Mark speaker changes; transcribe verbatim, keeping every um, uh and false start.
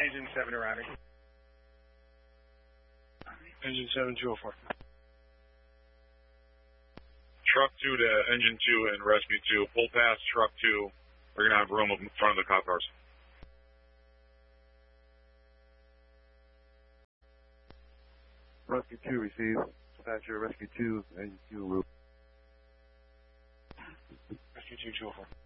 Speaker 1: Engine seven arriving.
Speaker 2: Engine seven, two oh four.
Speaker 3: Truck two to engine two and rescue two. Pull past truck two. We're going to have room in front of the cop cars.
Speaker 4: Rescue two received. Dispatcher, rescue two, engine two loop.
Speaker 2: Rescue two, two oh four.